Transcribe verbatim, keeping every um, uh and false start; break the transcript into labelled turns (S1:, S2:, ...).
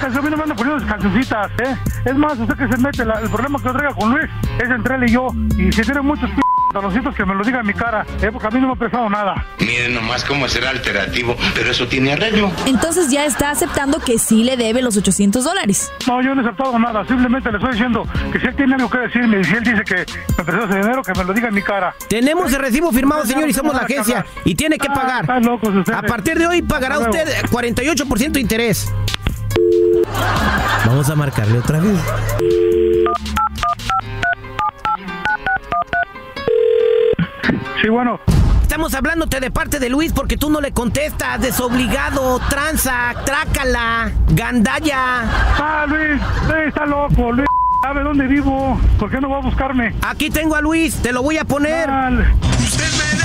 S1: canción, a mí no me andan poniendo cancioncitas, ¿eh? Es más, usted que se mete, la, el problema que yo traiga con Luis es entre él y yo. Y si tiene muchos p... talocitos que me lo diga en mi cara, ¿eh? Porque a mí no me ha pesado nada.
S2: Miren nomás cómo será alternativo, pero eso tiene arreglo.
S3: Entonces ya está aceptando que sí le debe los ochocientos dólares.
S1: No, yo no he aceptado nada, simplemente le estoy diciendo que si él tiene algo que decirme y si él dice que me prestó ese dinero, que me lo diga en mi cara.
S4: Tenemos el recibo firmado, señor, y somos la agencia y tiene que pagar.
S1: Ah, están locos ustedes.
S4: A partir de hoy pagará usted cuarenta y ocho por ciento de interés. Vamos a marcarle otra vez.
S1: Sí, bueno.
S4: Estamos hablándote de parte de Luis porque tú no le contestas. Desobligado, tranza, trácala, gandalla.
S1: Ah, Luis, Luis está loco, Luis. ¿Sabe dónde vivo? ¿Por qué no va a buscarme?
S4: Aquí tengo a Luis, te lo voy a poner.
S1: Mal.
S2: Usted me